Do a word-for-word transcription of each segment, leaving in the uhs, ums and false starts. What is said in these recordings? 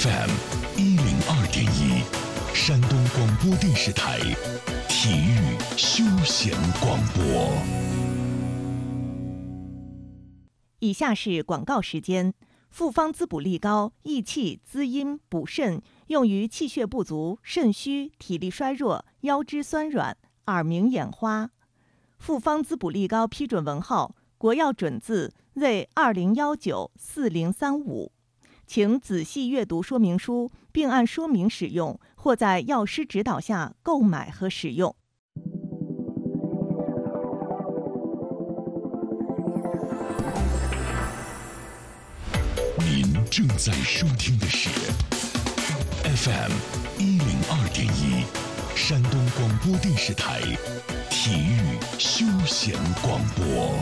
F M 一零二点一，山东广播电视台体育休闲广播。 以下是广告时间。复方滋补力高，益气滋阴补肾，用于气血不足、肾虚、体力衰弱、腰肢酸软、耳鸣眼花。复方滋补力高批准文号：国药准字 Z 二零一九四零三五。请仔细阅读说明书，并按说明使用，或在药师指导下购买和使用。 您正在收听的是 F M 一零二点一，山东广播电视台体育休闲广播。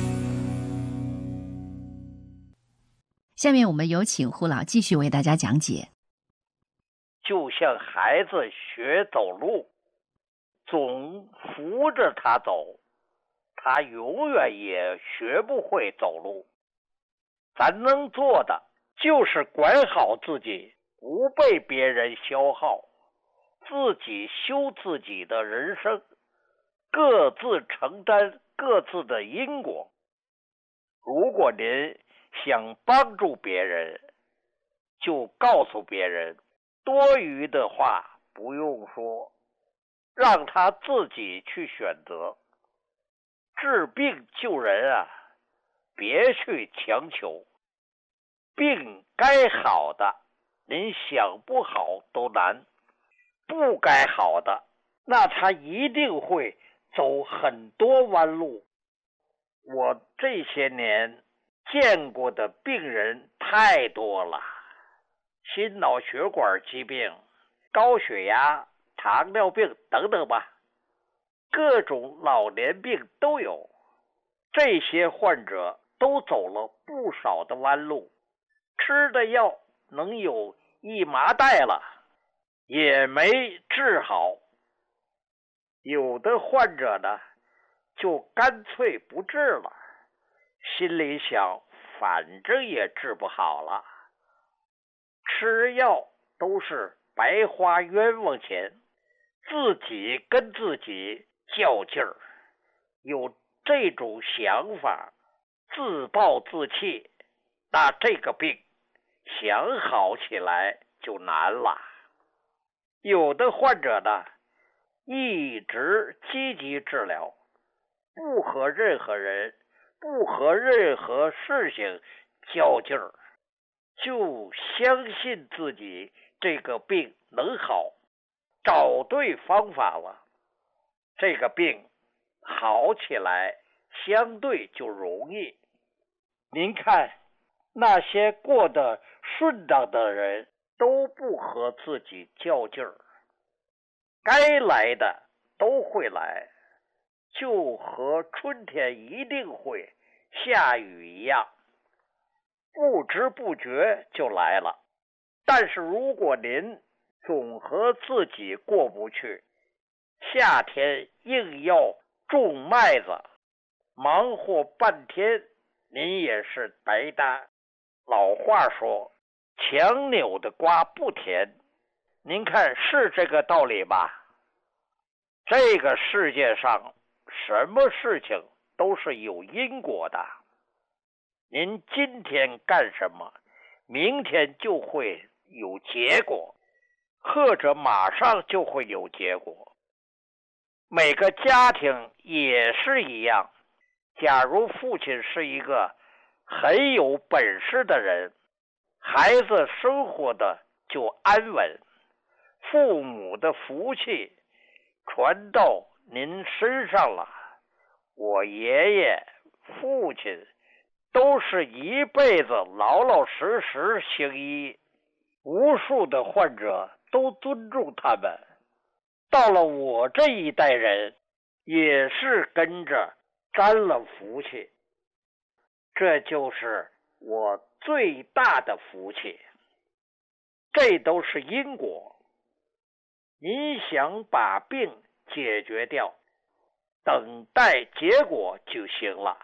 下面我们有请胡老继续为大家讲解。 就像孩子学走路，总扶着他走，他永远也学不会走路。咱能做的就是管好自己，不被别人消耗，自己修自己的人生，各自承担各自的因果。如果您想帮助别人，就告诉别人，多余的话不用说，让他自己去选择。治病救人啊，别去强求。病该好的，您想不好都难；不该好的，那他一定会走很多弯路。我这些年见过的病人太多了，心脑血管疾病、高血压、糖尿病等等吧，各种老年病都有。这些患者都走了不少的弯路，吃的药能有一麻袋了，也没治好。有的患者呢，就干脆不治了，心里想反正也治不好了，吃药都是白花冤枉钱，自己跟自己较劲儿。有这种想法，自暴自弃，那这个病想好起来就难了。有的患者呢，一直积极治疗，不和任何人不和任何事情较劲儿，就相信自己这个病能好，找对方法了，这个病好起来相对就容易。您看，那些过得顺当的人都不和自己较劲儿，该来的都会来，就和春天一定会下雨一样，不知不觉就来了。但是如果您总和自己过不去，夏天硬要种麦子，忙活半天，您也是白搭。老话说，强扭的瓜不甜，您看是这个道理吧？这个世界上什么事情都是有因果的，您今天干什么，明天就会有结果，或者马上就会有结果。每个家庭也是一样，假如父亲是一个很有本事的人，孩子生活的就安稳，父母的福气传到您身上了。我爷爷、父亲都是一辈子老老实实行医，无数的患者都尊重他们。到了我这一代人，也是跟着沾了福气，这就是我最大的福气。这都是因果，您想把病解决掉，等待结果就行了。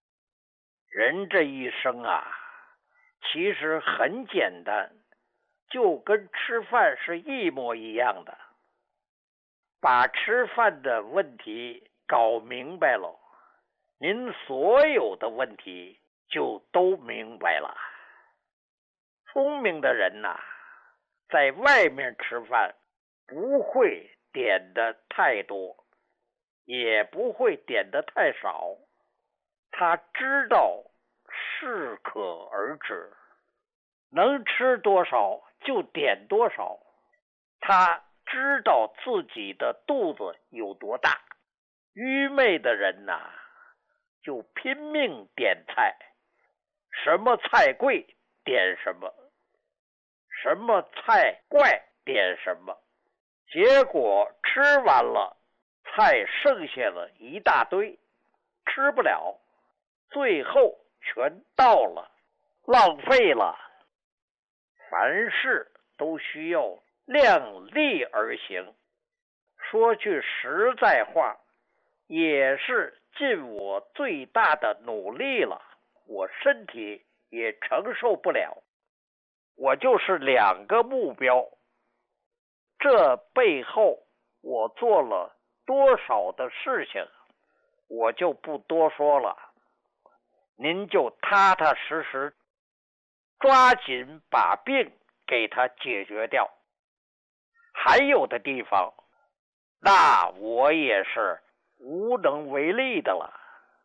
人这一生啊，其实很简单， 就跟吃饭是一模一样的。把吃饭的问题搞明白了，您所有的问题就都明白了。聪明的人呐、啊，在外面吃饭不会点的太多，也不会点的太少，他知道适可而止，能吃多少就点多少，他知道自己的肚子有多大。愚昧的人呐、啊，就拼命点菜，什么菜贵点什么，什么菜怪点什么，结果吃完了，菜剩下了一大堆，吃不了，最后全倒了，浪费了。凡事都需要量力而行。说句实在话，也是尽我最大的努力了，我身体也承受不了。我就是两个目标，这背后我做了多少的事情，我就不多说了，您就踏踏实实抓紧把病给它解决掉。还有的地方，那我也是无能为力的了。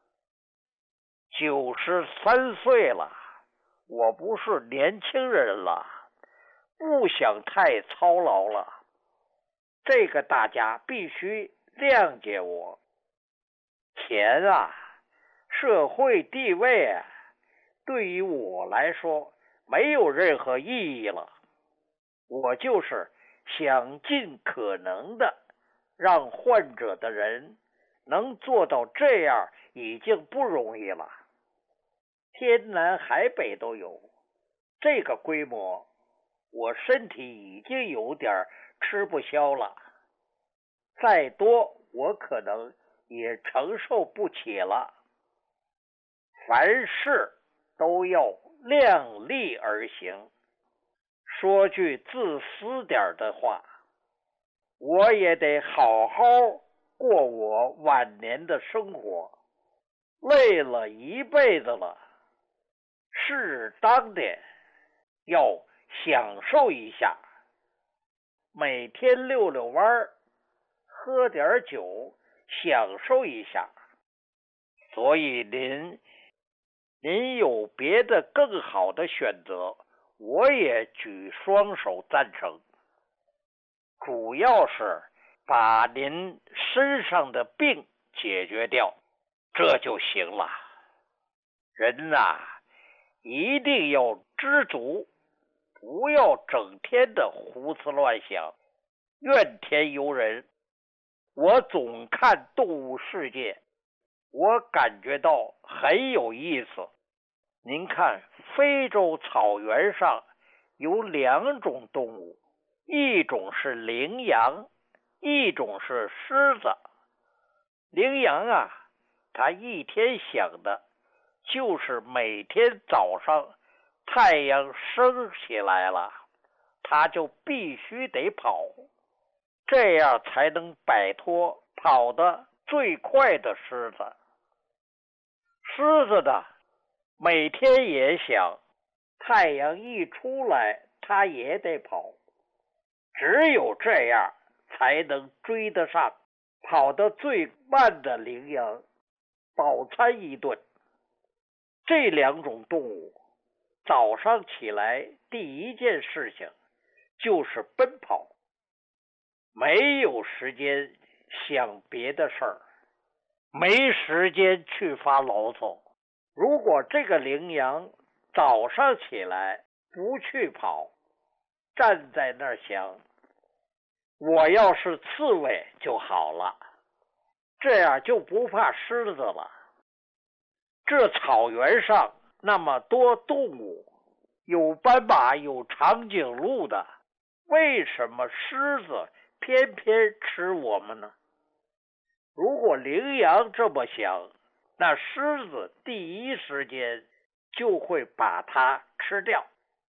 九十三岁了，我不是年轻人了，不想太操劳了。这个大家必须谅解我。钱啊，社会地位啊，对于我来说没有任何意义了。我就是想尽可能的让患者的人能做到这样，已经不容易了。天南海北都有，这个规模，我身体已经有点吃不消了，再多我可能也承受不起了。凡事都要量力而行。说句自私点的话，我也得好好过我晚年的生活，累了一辈子了，适当的要享受一下，每天溜溜弯，喝点酒，享受一下。所以您您有别的更好的选择，我也举双手赞成。主要是把您身上的病解决掉，这就行了。人呐，一定要知足，不要整天的胡思乱想，怨天尤人。我总看动物世界，我感觉到很有意思。您看，非洲草原上有两种动物，一种是羚羊，一种是狮子。羚羊啊，它一天想的就是每天早上太阳升起来了，它就必须得跑，这样才能摆脱跑得最快的狮子。狮子呢，每天也想太阳一出来它也得跑，只有这样才能追得上跑得最慢的羚羊，饱餐一顿。这两种动物早上起来第一件事情就是奔跑，没有时间想别的事儿，没时间去发牢骚。如果这个羚羊早上起来不去跑，站在那儿想，我要是刺猬就好了，这样就不怕狮子了。这草原上那么多动物，有斑马，有长颈鹿的，为什么狮子偏偏吃我们呢？如果羚羊这么想，那狮子第一时间就会把它吃掉。要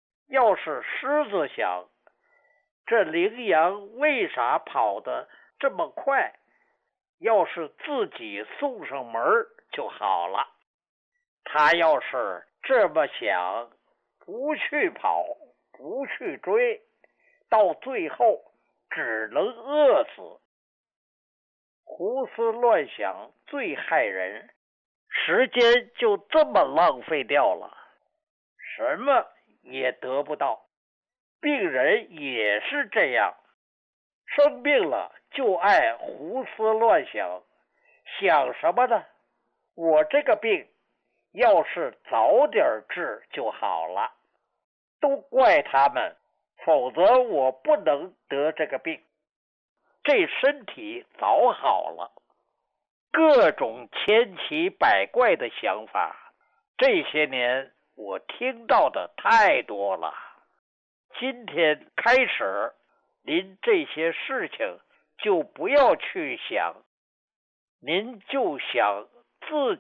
要是狮子想，这羚羊为啥跑得这么快？要是自己送上门就好了。他要是这么想，不去跑，不去追，到最后只能饿死。胡思乱想最害人，时间就这么浪费掉了，什么也得不到。病人也是这样，生病了就爱胡思乱想，想什么呢？我这个病要是早点治就好了，都怪他们，否则我不能得这个病。这身体早好了，各种千奇百怪的想法，这些年我听到的太多了。今天开始，您这些事情就不要去想，您就想自